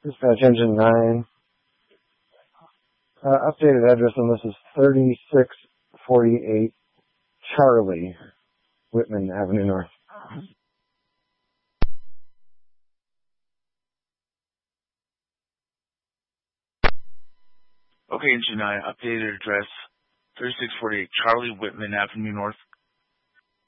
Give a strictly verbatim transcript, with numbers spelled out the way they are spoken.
Dispatch Engine nine. Uh, updated address on this is thirty-six forty-eight Charlie, Whitman Avenue North. Okay, Engine nine, updated address thirty-six forty-eight Charlie, Whitman Avenue North.